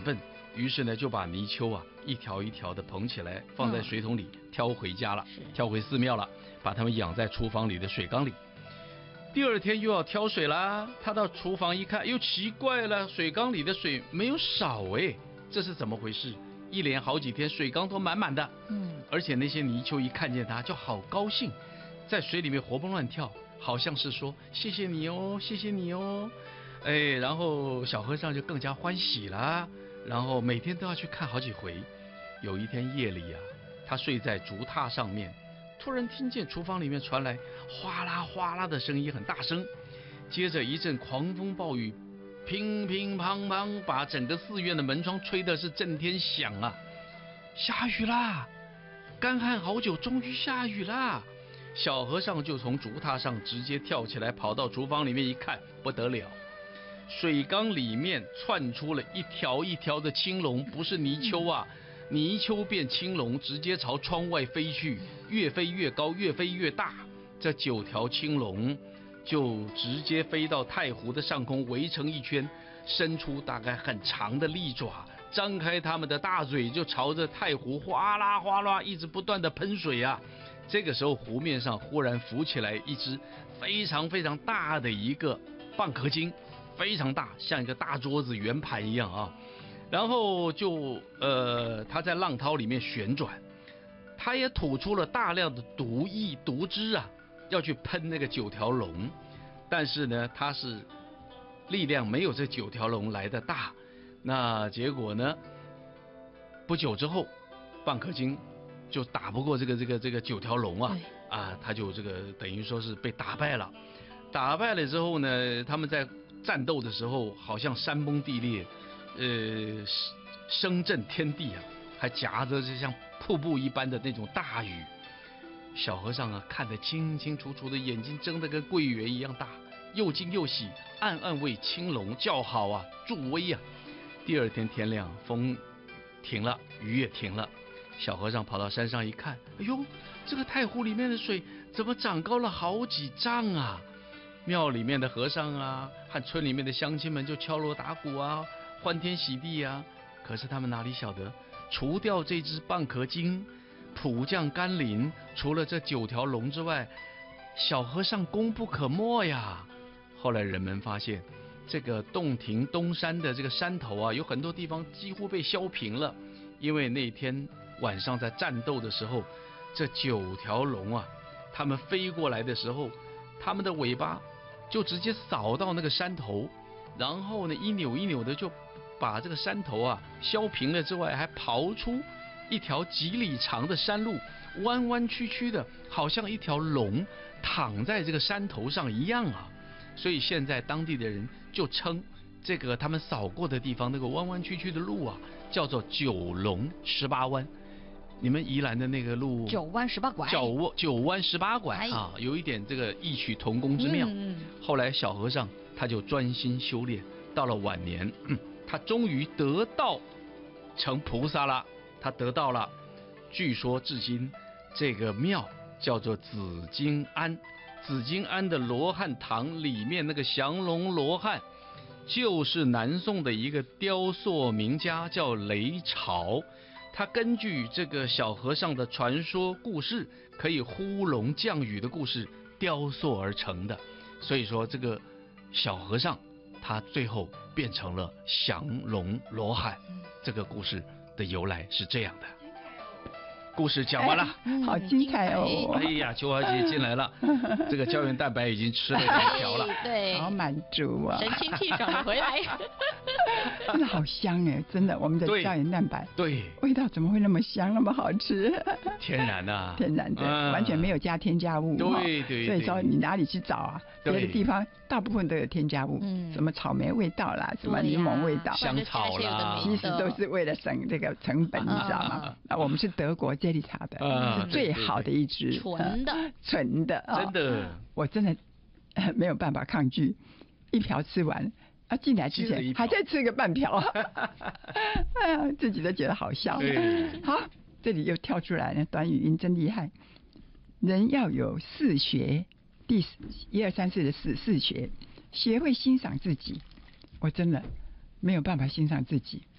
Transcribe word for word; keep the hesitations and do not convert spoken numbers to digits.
笨，于是呢就把泥鳅啊一条一条的捧起来，放在水桶里，嗯、挑回家了，挑回寺庙了，把它们养在厨房里的水缸里。第二天又要挑水啦，他到厨房一看，又奇怪了，水缸里的水没有少哎，这是怎么回事？一连好几天水缸都满满的，嗯，而且那些泥鳅一看见他就好高兴，在水里面活蹦乱跳，好像是说谢谢你哦，谢谢你哦，哎，然后小和尚就更加欢喜啦，然后每天都要去看好几回。有一天夜里啊，他睡在竹榻上面，突然听见厨房里面传来哗啦哗啦的声音，很大声，接着一阵狂风暴雨，乒乒乓乓，把整个寺院的门窗吹得是震天响啊！下雨啦！干旱好久，终于下雨啦！小和尚就从竹榻上直接跳起来，跑到厨房里面一看，不得了，水缸里面窜出了一条一条的青龙，不是泥鳅啊，泥鳅变青龙，直接朝窗外飞去，越飞越高，越飞越大。这九条青龙就直接飞到太湖的上空，围成一圈，伸出大概很长的利爪，张开他们的大嘴，就朝着太湖哗啦哗啦一直不断的喷水啊。这个时候湖面上忽然浮起来一只非常非常大的一个蚌壳精，非常大，像一个大桌子圆盘一样啊。然后就呃，它在浪涛里面旋转，它也吐出了大量的毒液毒汁啊，要去喷那个九条龙，但是呢，它是力量没有这九条龙来的大。那结果呢，不久之后，蚌壳精就打不过这个这个这个九条龙啊，啊，他就这个等于说是被打败了。打败了之后呢，他们在战斗的时候，好像山崩地裂，呃，声震天地啊，还夹着这像瀑布一般的那种大雨。小和尚啊，看得清清楚楚的，眼睛睁得跟桂圆一样大，又惊又喜，暗暗为青龙叫好啊，助威啊。第二天天亮，风停了，雨也停了。小和尚跑到山上一看，哎呦，这个太湖里面的水怎么长高了好几丈啊！庙里面的和尚啊，和村里面的乡亲们就敲锣打鼓啊，欢天喜地啊。可是他们哪里晓得，除掉这只蚌壳精，普降甘霖，除了这九条龙之外，小和尚功不可没呀。后来人们发现，这个洞庭东山的这个山头啊，有很多地方几乎被削平了，因为那天晚上在战斗的时候，这九条龙啊，他们飞过来的时候，他们的尾巴就直接扫到那个山头，然后呢一扭一扭的就把这个山头啊削平了之外，还刨出一条几里长的山路，弯弯曲曲的，好像一条龙躺在这个山头上一样啊。所以现在当地的人就称这个他们扫过的地方，那个弯弯曲曲的路啊，叫做九龙十八弯。你们宜兰的那个路， 九弯十八拐， 九九弯十八拐啊，有一点这个异曲同工之妙。嗯、后来小和尚他就专心修炼，到了晚年，嗯、他终于得道成菩萨了。他得道了，据说至今这个庙叫做紫金庵。紫金庵的罗汉堂里面那个降龙罗汉，就是南宋的一个雕塑名家，叫雷朝。他根据这个小和尚的传说故事，可以呼龙降雨的故事雕塑而成的。所以说这个小和尚他最后变成了降龙罗汉，这个故事的由来是这样的。故事讲完了， 哎、好精彩哦！ 哎呀，秋华姐进来了，这个胶原蛋白已经吃了两条了， 对， 好满足啊！ 神清气爽的回来， 真的好香哎！真的，我们的胶原蛋白， 对， 味道怎么会那么香，那么好吃？ 天然的、啊， 天然的，嗯、完全没有加添加物。 对对对， 所以说你哪里去找啊？别的地方大部分都有添加物，嗯，什么草莓味道啦，什么柠檬味道、 香草啦， 其实都是为了省这个成本，你知道吗？那我们是德国这里茶的，啊、是最好的一支纯的， 纯的， 真的， 我真的没有办法抗拒，一瓢吃完。啊，进来之前还再吃个半瓢，哎呀，自己都觉得好笑。好，这里又跳出来了，短语音真厉害。人要有四学，第一二三四的四四学，学会欣赏自己。我真的没有办法欣赏自己，